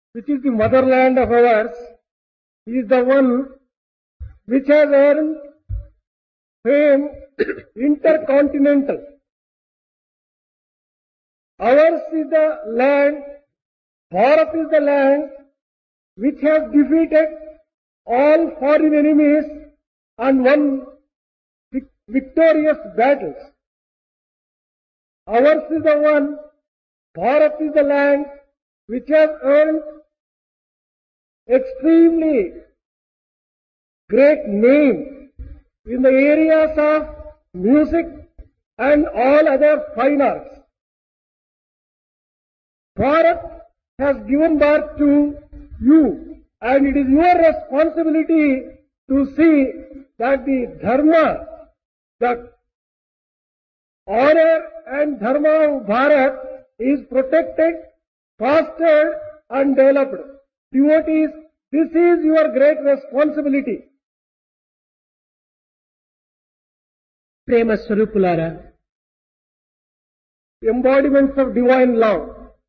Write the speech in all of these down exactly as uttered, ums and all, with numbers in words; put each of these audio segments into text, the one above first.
which is the motherland of ours, is the one which has earned fame intercontinental. Ours is the land, Bharat is the land which has defeated all foreign enemies and won vic- victorious battles. Ours is the one, Bharat is the land which has earned extremely great name in the areas of music and all other fine arts. Bharat has given birth to you, and it is your responsibility to see that the dharma, the honor and dharma of Bharat is protected, fostered and developed. Devotees, this is your great responsibility. ప్రేమ స్వరూపులారా, Embodiments of divine love.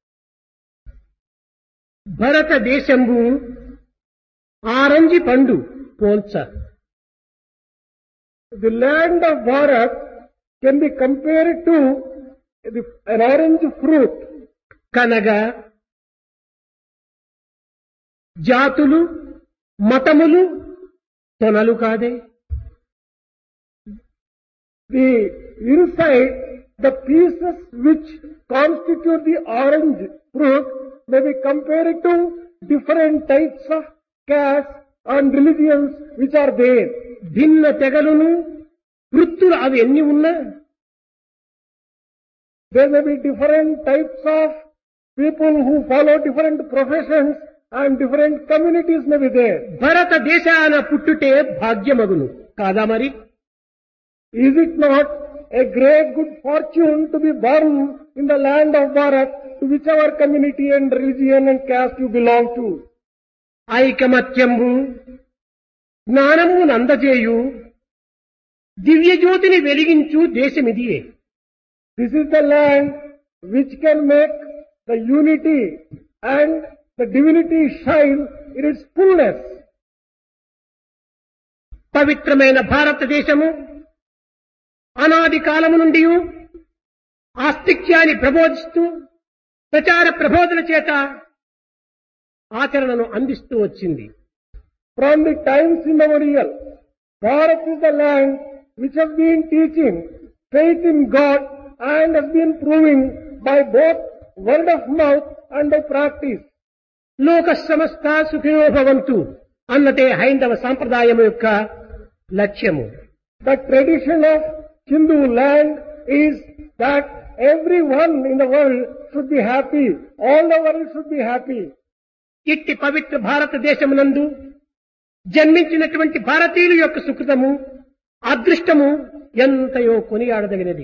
భారతదేశంబు orange పండు పోల్చ. The land of Bharat can be compared to the, an orange fruit. కనగా జాతులు మతములు తొనలు కాదే. The inside, the pieces which constitute the orange fruit may be compared to different types of castes and religions which are there. భిన్న తెగలును వృత్తులు అవి ఎన్ని ఉన్నా There may be different types of people who follow different professions and different communities may be there. భారతదేశాన పుట్టుటే భాగ్యమగును కాదా మరి? Is it not a great good fortune to be born in the land of Bharat, to whichever community and religion and caste you belong to? ఐకమత్యంబు జ్ఞానము నందజేయు దివ్యజ్యోతిని వెలిగించు దేశమిదియే. This is the land which can make the unity and the divinity shine in its fullness. పవిత్రమైన భారతదేశము అనాది కాలము నుండి ఆస్తిక్యాన్ని ప్రబోధిస్తూ ప్రచార ప్రబోధన చేత ఆచరణను అందిస్తూ వచ్చింది. From the times immemorial, Bharat is the land which has been teaching faith in God and has been proving by both word of mouth and by practice. లోక సమస్త సుఖినో భవంతు అన్నదే హైందవ సాంప్రదాయం యొక్క లక్ష్యము. The tradition of Hindu land is that everyone in the world should be happy. All the world should be happy. ఇట్టి పవిత్ర భారతదేశమునందు జన్మించినటువంటి భారతీయుల యొక్క సుకృతము అదృష్టము ఎంతయో కొనియాడదగినది.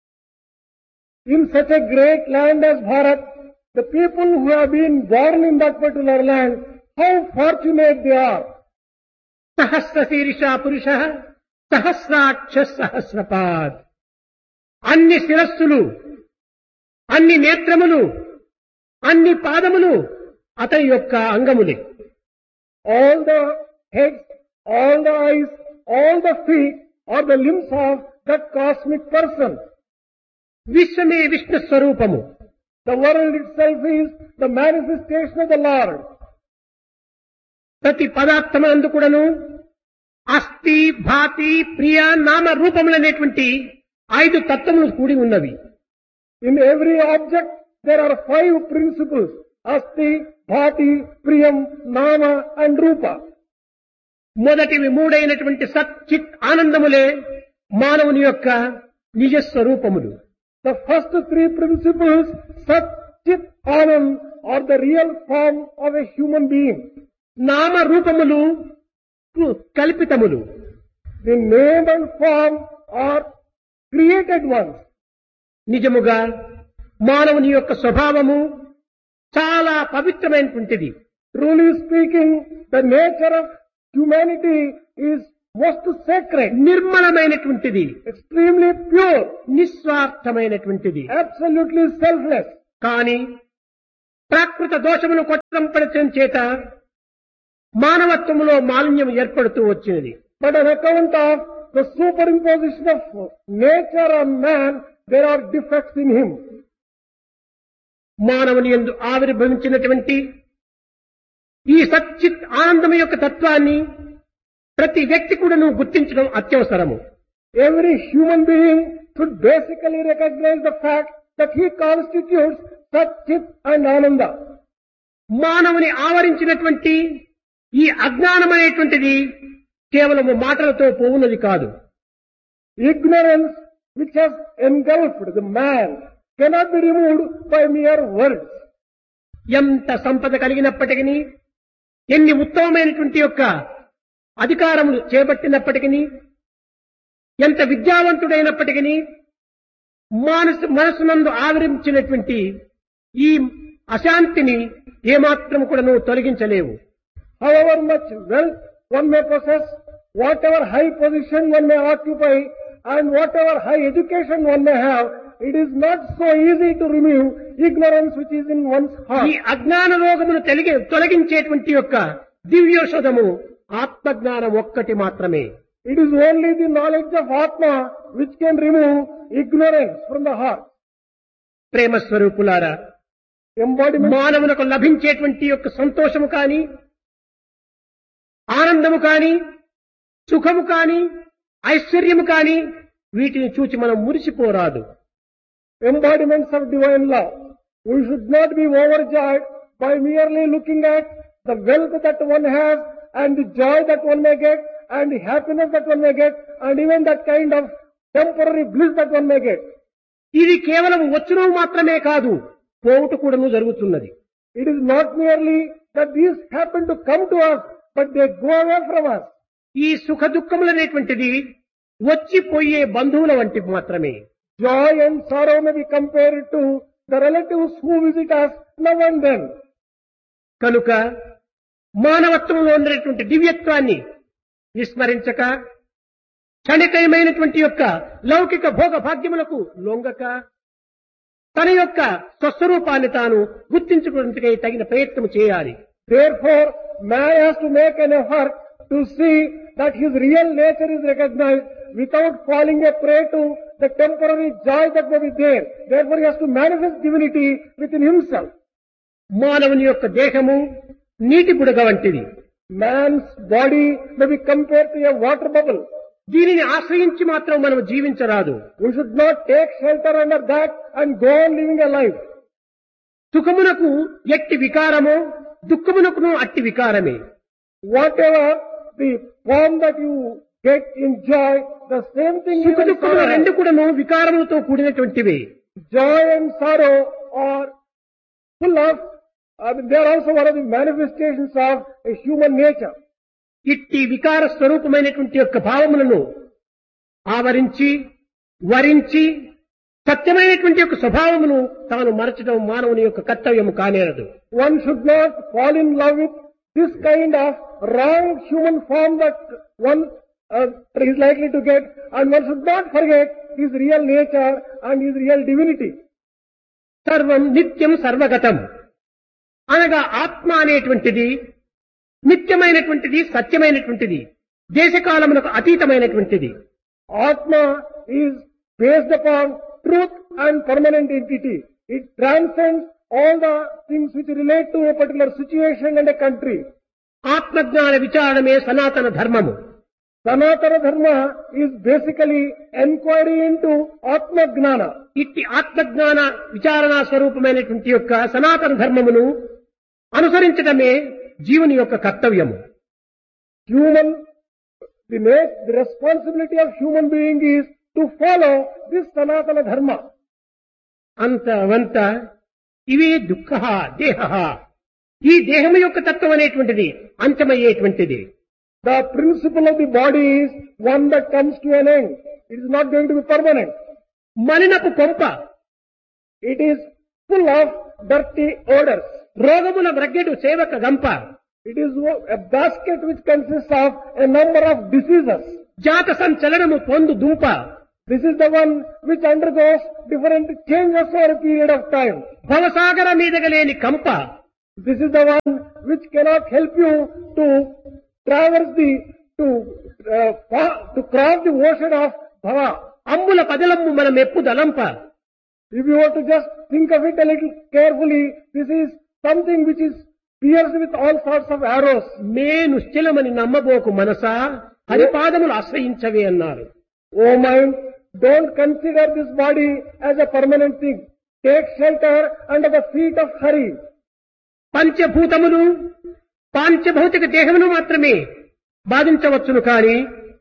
In such a great land as Bharat, the people who have been born in that particular land, how fortunate they are. సహస్ర శీర్ష పురుష సహస్రాక్ష సహస్రపాద్. అన్ని శిరస్సులు, అన్ని నేత్రములు, అన్ని పాదములు అతని యొక్క అంగములే. All the heads, all the eyes, all the feet are the limbs of that cosmic person. విశ్వమే Vishnu స్వరూపము. The world itself is the manifestation of the Lord. ప్రతి పదార్థమునందు కూడాను అస్థి, భాతి, ప్రియ, నామ రూపములనేటువంటి ఐదు తత్వములు కూడి ఉన్నవి. In every object there are five principles: Asti, Bhati, Priyam, Nama and Rupa. మొదటివి మూడైనటువంటి సత్, చిత్, ఆనందములే మానవుని యొక్క నిజ స్వరూపములు. The first three principles, Sat, Chit, Anand, are the real form of a human being. నామ రూపములు కల్పితములు. The name and form are created ones. నిజముగా మానవుని యొక్క స్వభావము చాలా పవిత్రమైనటువంటిది. Truly speaking, the nature of humanity is most sacred, నిర్మలమైనటువంటిది, extremely pure, నిస్వార్థమైనటువంటిది, absolutely selfless. కానీ ప్రాకృత దోషమును కొట్టడం చేత మానవత్వములో మాలిన్యం ఏర్పడుతూ వచ్చినది. But on account of the superimposition of nature on man, there are defects in him. మానవుని యందు ఆవిర్భవించినటువంటి ఈ సచ్చిత్ ఆనందం యొక్క తత్వాన్ని ప్రతి వ్యక్తి కూడా నువ్వు గుర్తించడం అత్యవసరము. Every human being should basically recognize the fact that he constitutes Satchit and Ananda. మానవుని ఆవరించినటువంటి ఈ అజ్ఞానం అనేటువంటిది కేవలము మాటలతో పోవున్నది కాదు. Ignorance which has engulfed the man cannot be removed by mere words. ఎంత సంపద కలిగినప్పటికీ, ఎన్ని ఉత్తమమైనటువంటి యొక్క అధికారములు చేపట్టినప్పటికీ, ఎంత విద్యావంతుడైనప్పటికీ మనసు మనసునందు ఆవరించినటువంటి ఈ అశాంతిని ఏమాత్రం కూడా నువ్వు తొలగించలేవు. However much wealth one may possess, whatever high position one may occupy, and whatever high education one may have, it is not so easy to remove ignorance which is in one's heart. ఈ అజ్ఞాన రోగమును తొలగి తొలగించేటువంటి యొక్క దివ్యోషధము ఆత్మజ్ఞానం ఒక్కటి మాత్రమే. It is only the knowledge of Atma which can remove ignorance from the heart. ప్రేమ స్వరూపులారా, Embodiment. మానవులకు లభించేటువంటి యొక్క సంతోషము కాని, ఆనందము కాని, సుఖము కాని, ఐశ్వర్యము కాని వీటిని చూచి మనం మురిసిపోరాదు. Embodiments of divine love. We should not be overjoyed by merely looking at the wealth that one has and the joy that one may get and the happiness that one may get and even that kind of temporary bliss that one may get. ఇది కేవలం వచ్చును మాత్రమే కాదు, పోవుట కూడాను జరుగుతున్నది. It is not merely that these happen to come to us, but they go away from us. ఈ సుఖ దుఃఖములనేటువంటిది వచ్చిపోయే బంధువుల వంటి మాత్రమే. Joy and sorrow may be compared to the relatives who visit us now and then. కనుక మానవత్వంలో ఉన్నటువంటి దివ్యత్వాన్ని విస్మరించక, క్షణికమైనటువంటి యొక్క లౌకిక భోగ భాగ్యములకు లొంగక, తన యొక్క స్వస్వరూపాన్ని తాను గుర్తించుకున్నట్టుగా తగిన ప్రయత్నం చేయాలి. Therefore, man has to make an effort to see that his real nature is recognized without falling a prey to the temporary joy that may be there. Therefore, he has to manifest divinity within himself. మానవుని యొక్క దేహము నీటి బుడగ వంటిది. Man's body may be compared to a water bubble. దీనిని ఆశ్రయించి మాత్రం మనం జీవించరాదు. We should not take shelter under that and go on living a life. సుఖమునకు ఎట్టి వికారమో, దుఃఖమునకును అట్టి వికారమే. Whatever the form that you get in joy, the same thing సుఖ you will దుఃఖములు sorrow. రెండు కూడాను వికారములతో కూడినటువంటివి. Joy and sorrow are full of, I mean, they are also one of the manifestations of a human nature. ఇట్టి వికార స్వరూపమైనటువంటి యొక్క భావములను ఆవరించి, వరించి, సత్యమైనటువంటి యొక్క స్వభావమును తాను మరచడం మానవుని యొక్క కర్తవ్యము కానేరదు. One should not fall in love with this kind of wrong human form that one uh, is likely to get, and one should not forget his real nature and his real divinity. సర్వం నిత్యం సర్వగతం అనగా ఆత్మ అనేటువంటిది నిత్యమైనటువంటిది, సత్యమైనటువంటిది, దేశకాలములకు అతీతమైనటువంటిది. Atma is based upon truth and permanent entity. It transcends all the things which relate to a particular situation and a country. ఆత్మజ్ఞాన విచారణమే సనాతన ధర్మము. Sanatana Dharma is basically enquiry into Atma Gnana. ఇట్టి ఆత్మజ్ఞాన విచారణ స్వరూపమైనటువంటి యొక్క సనాతన ధర్మమును అనుసరించడమే జీవుని యొక్క కర్తవ్యము. Human, the, make, the responsibility of human being is to follow this Sanatana Dharma. అంత వంత ఇవే దుఃఖ దేహ. ఈ దేహము యొక్క తత్వం అనేటువంటిది అంతమయ్యేటువంటిది. The principle of the body is one that comes to an end. It is not going to be permanent. మలినపు కొంప. It is full of dirty odors. రోగముల బ్రగ్గెడు సేవక గంప. It is a basket which consists of a number of diseases. జాత సంచలనము పొందు దుంప. This is the one which undergoes different changes over a period of time. భవసాగర మీదగలేని కంప, This is the one which cannot help you to traverse the, to, uh, fa- to cross the ocean of Bhava. అమ్ముల పదలమ్ము మన మెప్పు దలంప. If you were to just think of it a little carefully, this is something which is pierced with all sorts of arrows. మే నిశ్చలమని నమ్మబోకు మనసా, హరిపాదములు ఆశ్రయించవే అన్నారు. O mind, don't consider this body as a permanent thing. Take shelter under the feet of Hari. పంచభూతములు పాంచభౌతిక దేహమును మాత్రమే బాధించవచ్చును కానీ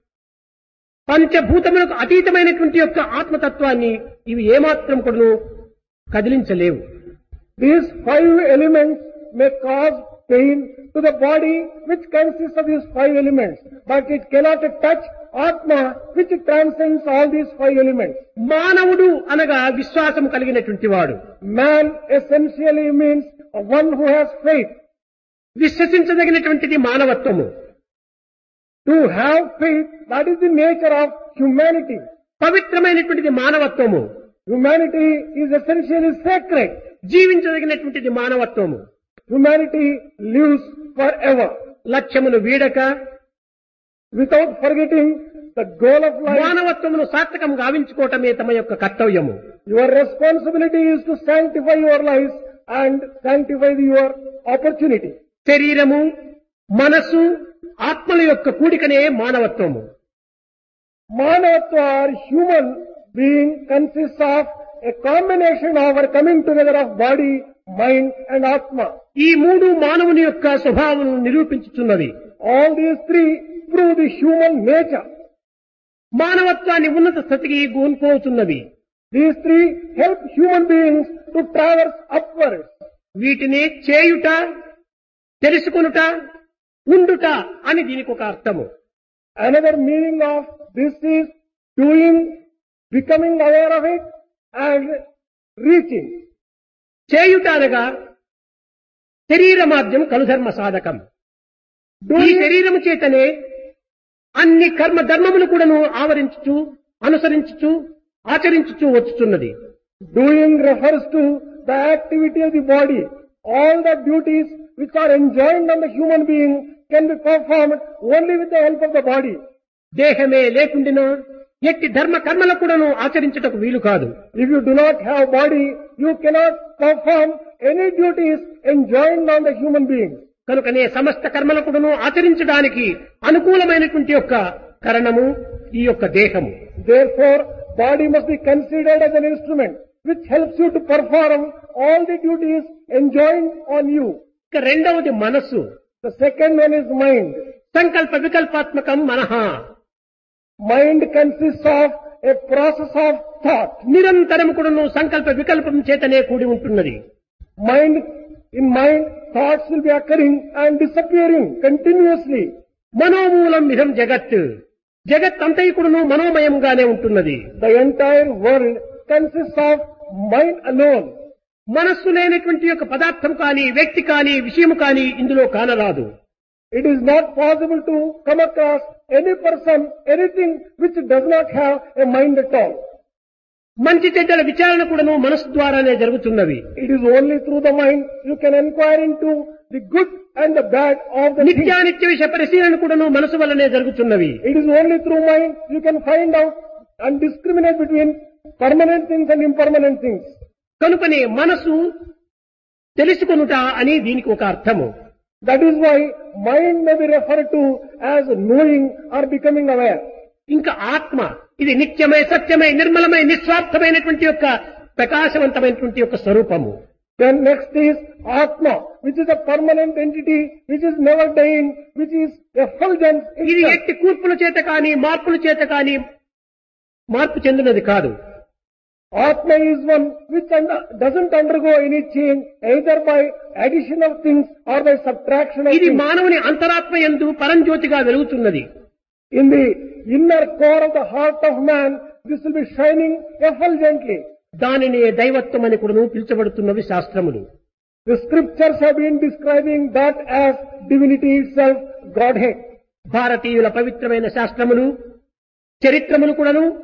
పంచభూతములకు అతీతమైనటువంటి యొక్క ఆత్మతత్వాన్ని ఇవి ఏమాత్రం కూడా కదిలించలేవు. These five elements may cause pain to the body which consists of these five elements, but it cannot touch Atma which transcends all these five elements. మానవుడు అనగా విశ్వాసం కలిగినటువంటి వాడు. Man essentially means one who has faith. విశ్వసించదగినటువంటిది మానవత్వము. To have faith, that is the nature of humanity. పవిత్రమైనటువంటిది మానవత్వము. Humanity is essentially sacred. జీవించదగినటువంటిది మానవత్వము. Humanity lives forever లక్ష్యమును వీడక without forgetting the goal of life. మానవత్వమును సార్థకం గావించుకోవటమే తమ యొక్క కర్తవ్యము. Your responsibility is to sanctify your lives and sanctify your opportunity. శరీరము, మనసు, ఆత్మల యొక్క కూడికనే మానవత్వము. Manavatva or human being consists of a combination of or coming together of body, mind and Atma. ఈ మూడు మానవుని యొక్క స్వభావం నిరూపించుతున్నది. All these three prove the human nature. మానవత్వాన్ని ఉన్నత స్థితికి గూన్పోతున్నవి. These three help human beings to traverse upwards. వీటిని చేయుట, తెలుసుకొనుట, ఉండుట అని దీనికి ఒక అర్థము. Another meaning of this is doing, becoming aware of it and reaching. చేయుట అనగా శరీర మాధ్యం కలుధర్మ సాధకం. ఈ శరీరము చేతనే అన్ని కర్మ ధర్మములు కూడాను ఆవరించుచు, అనుసరించుచు, ఆచరించుచు వచ్చుచున్నది. Doing refers to the activity of the body. All the duties which are enjoined on the human being can be performed only with the help of the body. దేహమే లేకుండినా ఎట్టి ధర్మ కర్మల కూడాను ఆచరించుటకు వీలు కాదు. If you do not have body, you cannot perform any duties enjoined on the human being. కనుకనే సమస్త కర్మల కూడాను ఆచరించడానికి అనుకూలమైనటువంటి యొక్క కరణము ఈ యొక్క దేహము. Therefore, body must be considered as an instrument which helps you to perform all the duties enjoined on you. ఇక రెండవది మనస్సు. The second one is mind. సంకల్ప వికల్పాత్మకం మనః. Mind consists of a process of thought. నిరంతరం కూడాను సంకల్ప వికల్పం చేతనే కూడి ఉంటున్నది. Mind, in mind, thoughts will be occurring and disappearing continuously. మనోమూలం ఇదం జగత్. జగత్ అంతయు కూడాను మనోమయంగానే ఉంటున్నది. The entire world consists of mind alone. మనస్సు లేనటువంటి యొక్క పదార్థం కానీ, వ్యక్తి కానీ, విషయము కానీ ఇందులో కానరాదు. It is not possible to come across any person, anything which does not have a mind at all. మంచి చెడ్డల విచారణ కూడాను మనస్సు ద్వారానే జరుగుతున్నవి. It is only through the mind you can inquire into the good and the bad of the thing. నిత్యానిత్య విషయ పరిశీలన కూడాను మనసు వల్లనే జరుగుతున్నవి. It is only through mind you can find out and discriminate between permanent things and impermanent things. కనుకనే మనసు తెలుసుకొనుట అని దీనికి ఒక అర్థము. That is why mind may be referred to as knowing or becoming aware. ఇంకా ఆత్మ ఇది నిత్యమై, సత్యమై, నిర్మలమై, నిస్వార్థమైనటువంటి యొక్క ప్రకాశవంతమైనటువంటి యొక్క స్వరూపము. Then next is Atma, which is a permanent entity, which is never dying, which is effulgent. ఇది ఎట్టి కూర్పుల చేత కానీ, మార్పుల చేత కానీ మార్పు చెందినది కాదు. Atma is one which under, doesn't undergo any change either by addition of things or by subtraction of ఇది things. మానవుని అంతరాత్మ యందు పరంజ్యోతిగా వెలుగుతున్నది. In the inner core of the heart of man, this will be shining effulgently. దానిని దైవత్వం అని కూడా పిలుచబడుతున్నవి శాస్త్రములు. The scriptures have been describing that as divinity itself, Godhead. భారతీయుల పవిత్రమైన శాస్త్రములు, చరిత్రములు కూడాను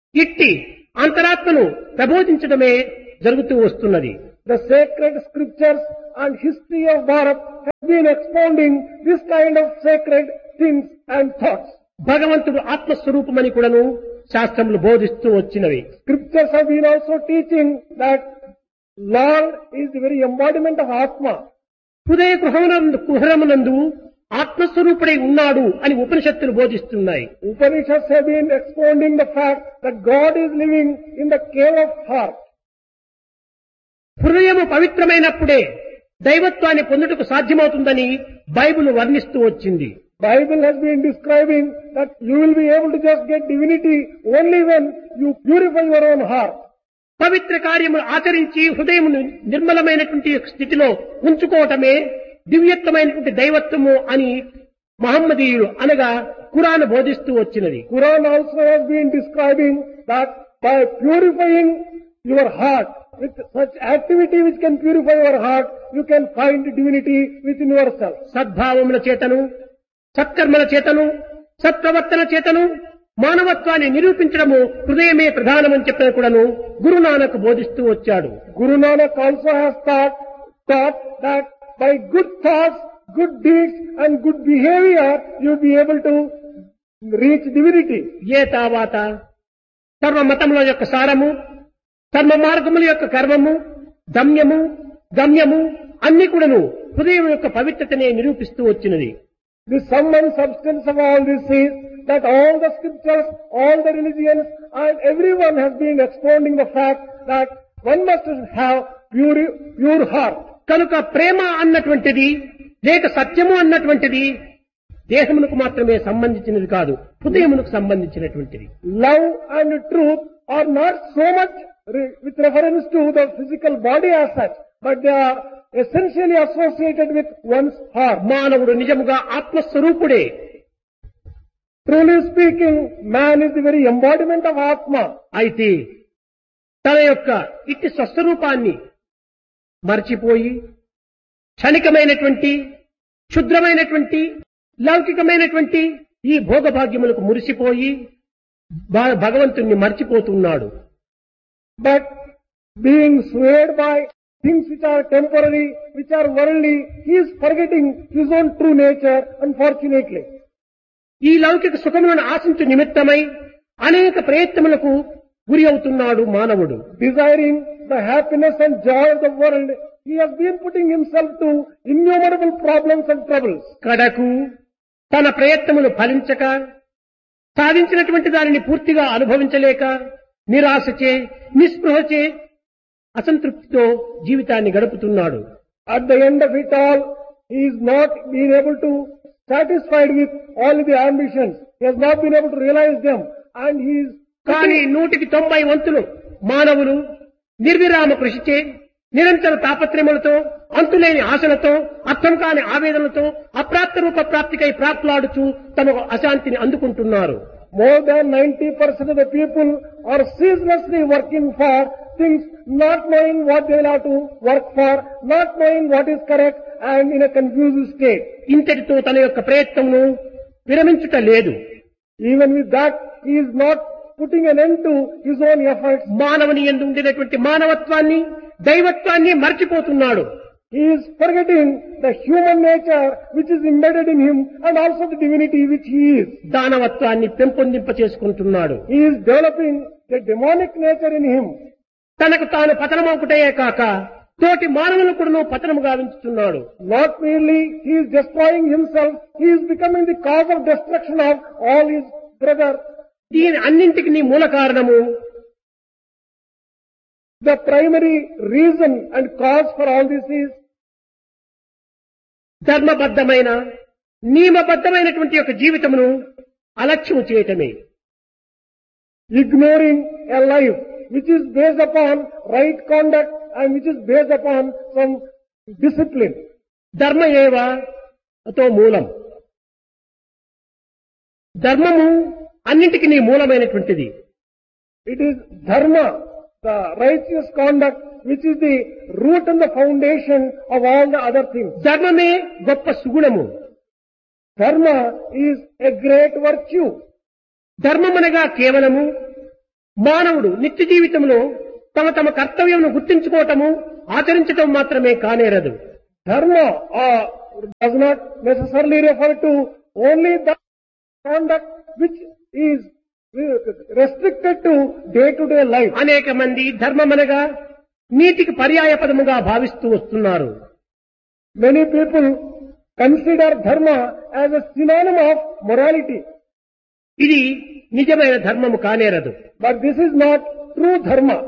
ఇట్టి అంతరాత్మను ప్రబోధించడమే జరుగుతూ వస్తున్నది. The sacred scriptures and history of Bharat have been expounding this kind of sacred things and thoughts. భగవంతుడు ఆత్మస్వరూపమని కూడాను శాస్త్రములు బోధిస్తూ వచ్చినవి. Scriptures have been also teaching that Lord is the very embodiment of Atma. హృదయ కుహరమునందు కుహరమునందు ఆత్మస్వరూపుడై ఉన్నాడు అని ఉపనిషత్తులు బోధిస్తున్నాయి. Upanishads have been expounding the fact that God is living in the cave of heart. హృదయము పవిత్రమైనప్పుడే దైవత్వాన్ని పొందుటకు సాధ్యమవుతుందని బైబిల్ వర్ణిస్తూ వచ్చింది. Bible has been describing that you will be able to just get divinity only when you purify your own heart. పవిత్ర కార్యములు ఆచరించి హృదయమును నిర్మలమైనటువంటి స్థితిలో ఉంచుకోవటమే దివ్యత్వమైనటువంటి దైవత్వము అని మహమ్మదీయులు అనగా ఖురాన్ బోధిస్తూ వచ్చినది. Quran also has been describing that by purifying your heart with such activity which can purify your heart, you can find divinity within yourself. సద్భావముల చేతను, సత్కర్మల చేతను, సత్ప్రవర్తన చేతను మానవత్వాన్ని నిరూపించడము హృదయమే ప్రధానమని చెప్పిన కూడాను గురునానక్ బోధిస్తూ వచ్చాడు. Guru Nanak also has taught, taught that by good thoughts, good deeds and good behavior, you will be able to reach divinity. ఏ తావాత సర్వ మతముల యొక్క సారము, సర్వ మార్గముల యొక్క కర్మము, గమ్యము, గమ్యము అన్ని కూడాను హృదయం యొక్క పవిత్రతనే నిరూపిస్తూ వచ్చినది. The sum and substance of all this is that all the scriptures, all the religions and everyone has been expounding the fact that one must have pure, pure heart. కనుక ప్రేమ అన్నటువంటిది లేక సత్యము అన్నటువంటిది దేహమునకు మాత్రమే సంబంధించినది కాదు, హృదయమునకు సంబంధించినటువంటిది. Love and truth are not so much re- with reference to the physical body as such, but they are essentially associated with one's heart. మానవుడు నిజముగా ఆత్మస్వరూపుడే. Truly speaking, man is the very embodiment of Atma. అయితే తన యొక్క ఇట్టి స్వస్వరూపాన్ని మర్చిపోయి క్షణికమైనటువంటి క్షుద్రమైనటువంటి లౌకికమైనటువంటి ఈ భోగభాగ్యములకు మురిసిపోయి భ- భగవంతుణ్ణి మర్చిపోతున్నాడు. But being swayed by things which are temporary, which are worldly, he is forgetting his own true nature, unfortunately. ఈ లౌకిక సుఖములను ఆశించు నిమిత్తమై అనేక ప్రయత్నములకు గురి అవుతున్నాడు మానవుడు. Desiring the happiness and joy of the world, he has been putting himself to innumerable problems and troubles. కడకు తన ప్రయత్నములు ఫలించక సాధించినటువంటి దానిని పూర్తిగా అనుభవించలేక నిరాశచే నిస్పృహచే అసంతృప్తితో జీవితాన్ని గడుపుతున్నాడు. At the end of it all, he is not been able to satisfied with all the ambitions. He has not been able to realize them, and he is కానీ నూటికి తొంభై వంతులు మానవులు నిర్విరామ కృషిచే నిరంతర తాపత్రయములతో అంతులేని ఆశలతో అర్థం కాని ఆవేదనలతో అప్రాప్త రూప ప్రాప్తికై ప్రాప్లాడుచు తమ అశాంతిని అందుకుంటున్నారు. more than ninety percent of the people are ceaselessly working for things, not knowing what they will have to work for, not knowing what is correct, and in a confused state. ఇంతటితో తన యొక్క ప్రయత్నమును విరమించుట లేదు. Even with that, he is not putting an end to his own efforts. మానవుని యందు ఉండినటువంటి మానవత్వాన్ని దైవత్వాన్ని మర్చిపోతున్నాడు. He is forgetting the human nature which is embedded in him and also the divinity which he is. దానవత్వాన్ని పెంపొందింప చేసుకుంటున్నాడు. He is developing the demonic nature in him. తనకు తాను పతనమొకటే కాక తోటి మానవులను కూడా పతనము గావించుతున్నాడు. Not merely he is destroying himself, he is becoming the cause of destruction of all his brother. దీని అన్నింటికి నీ మూల కారణము The primary reason and cause for all this is ధర్మబద్ధమైన నియమబద్ధమైనటువంటి యొక్క జీవితమును అలక్ష్యం చేయటమే. ignoring a life which is based upon right conduct and which is based upon some discipline. ధర్మ ఏవ అతో మూలం. ధర్మము అన్నింటికి నీ మూలమైనటువంటిది. It is dharma, the righteous conduct, which is the root and the foundation of all the other things. ధర్మమే గొప్ప సుగుణము. Dharma is a great virtue. ధర్మమనగా కేవలము మానవుడు నిత్య జీవితంలో తమ తమ కర్తవ్యమును గుర్తించుకోవటము ఆచరించటం మాత్రమే కానేరదు. Dharma uh, does not necessarily refer to only the conduct which is restricted to day-to-day life. అనేక మంది ధర్మమనగా నీతికి పర్యాయ పదముగా భావిస్తూ వస్తున్నారు. Many people consider dharma as a synonym of morality. ఇది నిజమైన ధర్మము కానేరదు. But this is not true dharma.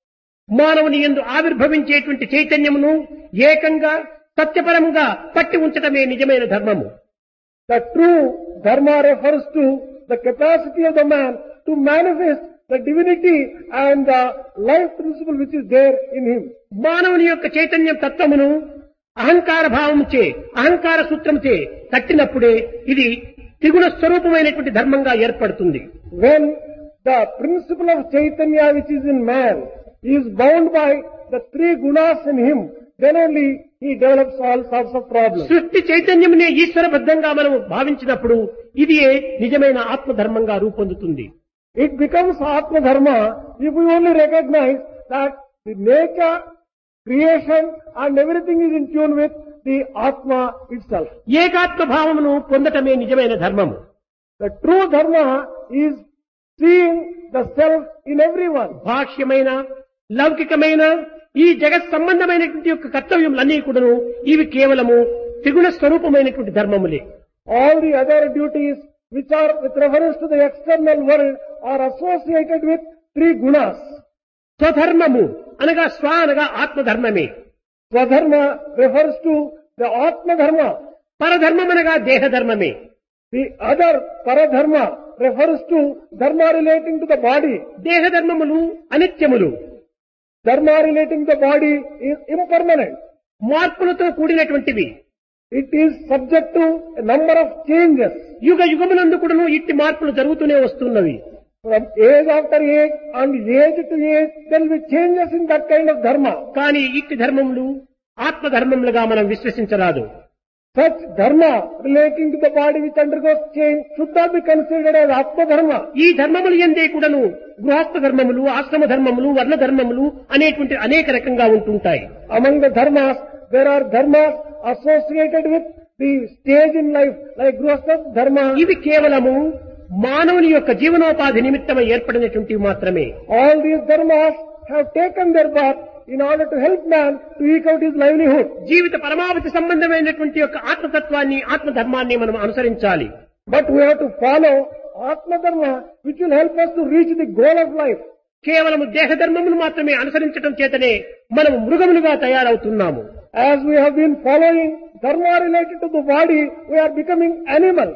మానవుని యందు ఆవిర్భవించేటువంటి చైతన్యమును ఏకంగా సత్యపరముగా పట్టి ఉంచటమే నిజమైన ధర్మము. The true dharma refers to the capacity of the man to manifest the divinity and the life principle which is there in him. మానవుని యొక్క చైతన్యం తత్వమును అహంకార భావముచే అహంకార సూత్రముచే కట్టినప్పుడే ఇది త్రిగుణ స్వరూపమైనటువంటి ధర్మంగా ఏర్పడుతుంది. When the principle of Chaitanya which is in man is bound by the three gunas in him, then only he develops all sorts of problems. సృష్టి చైతన్యమునే ఈశ్వరబద్ధంగా మనం భావించినప్పుడు ఇది నిజమైన ఆత్మధర్మంగా రూపొందుతుంది. It becomes Atma Dharma if we only recognize that the nature, creation and everything is in tune with the Atma itself. ఏకాత్మ భావమును పొందటమే నిజమైన ధర్మము. The true Dharma is seeing the self in everyone. భాష్యమైన లౌకికమైన ఈ జగత్ సంబంధమైనటువంటి యొక్క కర్తవ్యములన్నీ కూడాను ఇవి కేవలము త్రిగుణ స్వరూపమైనటువంటి ధర్మములే. All the other duties which are with reference to the external world are associated with three gunas. స్వధర్మము అనగా స్వ అనగా ఆత్మధర్మమే. Swadharma refers to the Atma Dharma. పరధర్మం అనగా దేహధర్మమే. The other Paradharma refers to dharma relating to the body. దేహధర్మములు అనిత్యములు. Dharma relating to the body is impermanent. మార్పులతో కూడినటువంటివి. It is subject to a number of changes. యుగ యుగములందు కూడాను ఇట్టి మార్పులు జరుగుతూనే వస్తున్నవి. From age after age and age to age there will be changes in that kind of dharma. కానీ ఇట్టి ధర్మములు ఆత్మధర్మములుగా మనం విశ్వసించరాదు. Such dharma relating to the body which undergoes change should not be considered as Atma Dharma. ఈ ధర్మములు ఎందే కూడాను గృహస్థ ధర్మములు, ఆశ్రమ ధర్మములు, వర్ణ ధర్మములు అనేటువంటి అనేక రకంగా ఉంటుంటాయి. Among the dharmas there are dharmas associated with the stage in life like Grihastha Dharma. ఇవి కేవలము మానవుని యొక్క జీవనోపాధి నిమిత్తమై ఏర్పడినటువంటివి మాత్రమే. All these dharmas have taken their birth in order to help man to eke out his livelihood. జీవిత పరమావధి సంబంధమైనటువంటి యొక్క ఆత్మతత్వాన్ని ఆత్మధర్మాన్ని మనం అనుసరించాలి. But we have to follow Atma Dharma which will help us to reach the goal of life. కేవలము దేహధర్మమును మాత్రమే అనుసరించడం చేతనే మనం మృగములుగా తయారవుతున్నాము. As we have been following dharma related to the body, we are becoming animals.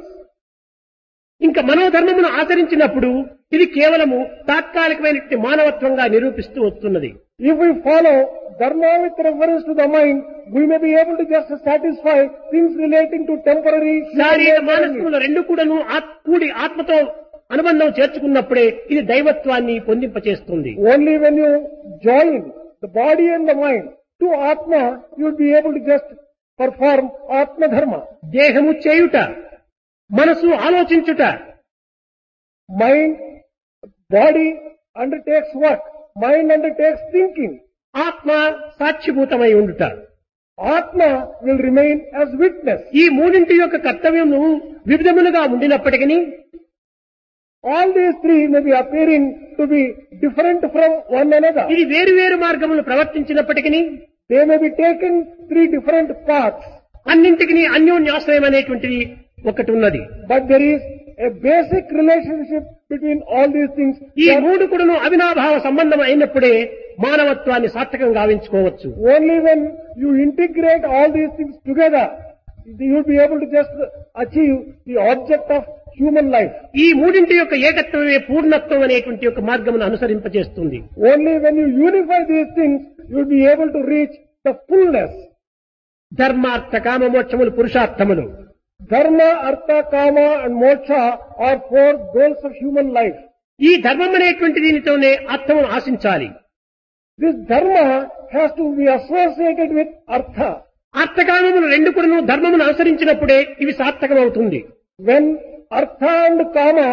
ఇంకా మనోధర్మమును ఆచరించినప్పుడు ఇది కేవలము తాత్కాలికమైనటువంటి మానవత్వంగా నిరూపిస్తూ వస్తున్నది. If we follow dharma with reference to the mind, we may be able to just satisfy things relating to temporary శారీర మానసికముల రెండు కూడాను ఆత్- కూడి ఆత్మతో అనుబంధం చేర్చుకున్నప్పుడే ఇది దైవత్వాన్ని పొందింపచేస్తుంది. Only when you join the body and the mind to Atma, you will be able to just perform Atma Dharma. దేహము చేయుట, మనసు ఆలోచించుట, Mind, body undertakes work. Mind undertakes thinking. ఆత్మ సాక్షిభూతమై ఉండుట. Atma will remain as witness. ఈ మూడింటి యొక్క కర్తవ్యము వివిధములుగా ఉండినప్పటికీ All these three may be appearing to be different from one another. ఇది వేరు వేరు మార్గములు ప్రవర్తించినప్పటికీ They may be taken three different paths. అన్నింటికి అన్యోన్యాశ్రయం అనేటువంటిది ఒకటి ఉన్నది. But there is a basic relationship between all these things. ఈ మూడు కూడాను అవినాభావ సంబంధం అయినప్పుడే మానవత్వాన్ని సార్థకంగా గావించుకోవచ్చు. Only when you integrate all these things together, you will be able to just achieve the object of human life. ఈ మూడింటి యొక్క ఏకత్వమే పూర్ణత్వం అనేటువంటి యొక్క మార్గమును అనుసరింపజేస్తుంది. Only when you unify these things, you will be able to reach the fullness. ధర్మార్థ కామ మోక్షములు పురుషార్థములు. Dharma, Artha, Kama and Moksha are four goals of human life. ఈ ధర్మం అనేటువంటి దీనితోనే అర్థమును ఆశించాలి. This dharma has to be associated with Artha. అర్థకామములు రెండు కూడాను ధర్మమును అనుసరించినప్పుడే ఇవి సార్థకమవుతుంది. When Artha and Kama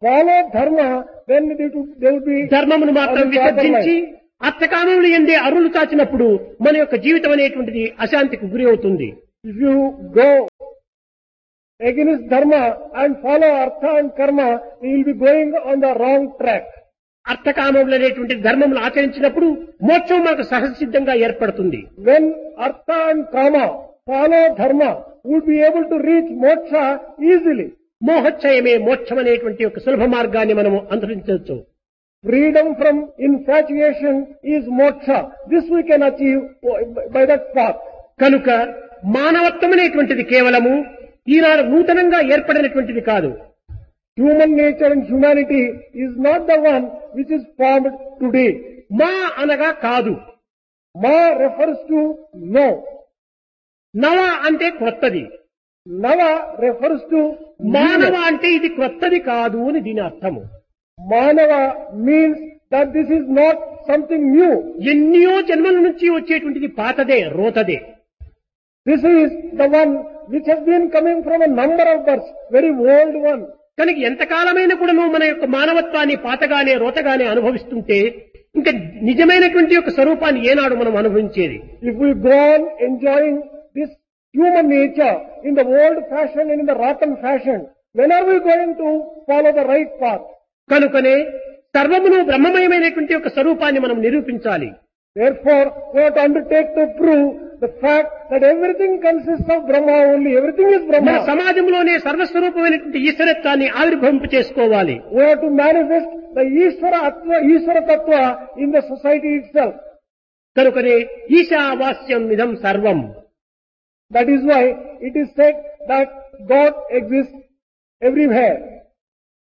follow dharma, then they would, they would be ధర్మమును మాత్రం on the proper విసర్జించి line. అర్థకామములు ఎందే అరులు చాచినప్పుడు మన యొక్క జీవితం అనేటువంటిది అశాంతికి గురి అవుతుంది. If you go against dharma and follow artha and karma, you will be going on the wrong track. అర్థకామములు అనేటువంటి ధర్మములు ఆచరించినప్పుడు మోక్షం మనకు సహజసిద్ధంగా ఏర్పడుతుంది. When artha and kama follow dharma, you would be able to reach moksha easily. మోహచ్చయమే మోక్షం అనేటువంటి ఒక సులభ మార్గాన్ని మనము అనుసరించవచ్చు. Freedom from infatuation is moksha. This we can achieve by that path. కనుక మానవత్వం అనేటువంటిది కేవలము ఈనాడు నూతనంగా ఏర్పడినటువంటిది కాదు. Human nature and humanity is not the one which is formed today. మా అనగా కాదు. Ma refers to no. నవ అంటే క్రొత్తది. Nava refers to మానవ newness. అంటే ఇది క్రొత్తది కాదు అని దీని అర్థము. Manava means that this is not something new. ఎన్నో జన్మల నుంచి వచ్చేటువంటిది పాతదే, రోతదే. This is the one which has been coming from a number of births, very old one. కనుక ఎంతకాలమైన కూడా నువ్వు మన యొక్క మానవత్వాన్ని పాతగానే రోతగానే అనుభవిస్తుంటే ఇంకా నిజమైనటువంటి యొక్క స్వరూపాన్ని ఏనాడు మనం అనుభవించేది? If we go on enjoying this human nature in the old fashion and in the rotten fashion, when are we going to follow the right path? కనుకనే సర్వమును బ్రహ్మమయమైనటువంటి యొక్క స్వరూపాన్ని మనం నిరూపించాలి. Therefore, we have to undertake to prove the fact that everything consists of Brahma only. Everything is మన Brahma. సమాజంలోనే సర్వస్వరూపమైనటువంటి ఈశ్వరత్వాన్ని ఆవిర్భవింప చేసుకోవాలి. We have to manifest the Ishvara Atma, Ishvara Tattva in the society itself. కనుకనే ఈశావాస్యం ఇదం సర్వం. That is why it is said that God exists everywhere.